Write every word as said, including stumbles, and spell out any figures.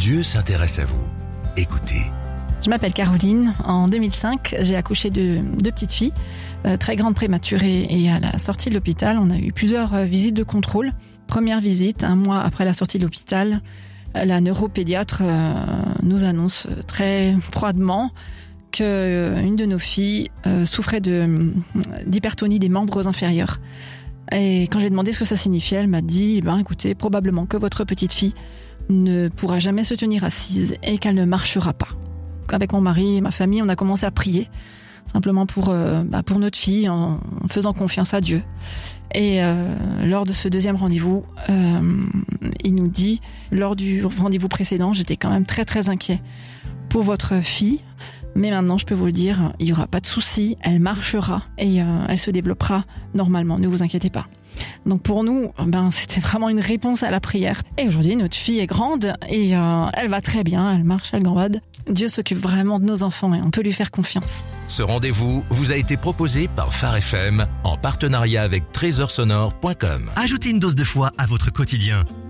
Dieu s'intéresse à vous. Écoutez. Je m'appelle Caroline. En deux mille cinq, j'ai accouché de deux petites filles, euh, très grandes prématurées. Et à la sortie de l'hôpital, on a eu plusieurs euh, visites de contrôle. Première visite, un mois après la sortie de l'hôpital, la neuropédiatre euh, nous annonce très froidement qu'une euh, de nos filles euh, souffrait de, d'hypertonie des membres inférieurs. Et quand j'ai demandé ce que ça signifiait, elle m'a dit eh ben, écoutez, probablement que votre petite fille ne pourra jamais se tenir assise et qu'elle ne marchera pas. Avec mon mari et ma famille, on a commencé à prier, simplement pour, euh, bah, pour notre fille, en, en faisant confiance à Dieu. Et euh, lors de ce deuxième rendez-vous, euh, il nous dit, lors du rendez-vous précédent, j'étais quand même très très inquiet pour votre fille, mais maintenant je peux vous le dire, il n'y aura pas de souci, elle marchera et euh, elle se développera normalement, ne vous inquiétez pas. Donc pour nous, ben, c'était vraiment une réponse à la prière. Et aujourd'hui, notre fille est grande et euh, elle va très bien, elle marche, elle gambade. Dieu s'occupe vraiment de nos enfants et on peut lui faire confiance. Ce rendez-vous vous a été proposé par Phare F M en partenariat avec trésor sonore point com. Ajoutez une dose de foi à votre quotidien.